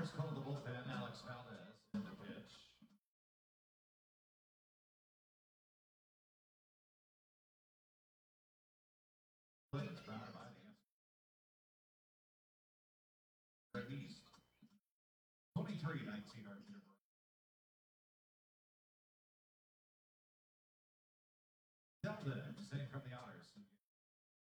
First call to the bullpen, Alex Valdez in the pitch. Plays grounded by the Greg East. 23-19 our